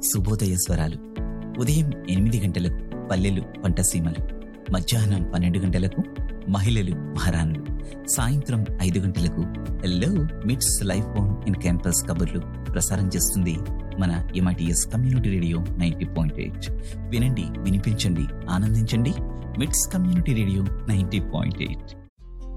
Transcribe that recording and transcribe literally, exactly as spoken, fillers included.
శుభోదయ స్వరాలు. ఉదయం ఎనిమిది గంటలకు పల్లెలు పంటసీమలు, మధ్యాహ్నం పన్నెండు గంటలకు మహిళలు మహారాణులు, సాయంత్రం ఐదు గంటలకు హలో మిట్స్ లైఫ్ ఫోన్ ఇన్ క్యాంపస్ కబుర్లు ప్రసారం చేస్తుంది మన MITS community radio ninety point eight. వినండి, వినిపించండి, ఆనందించండి. మిట్స్ community radio ninety point eight.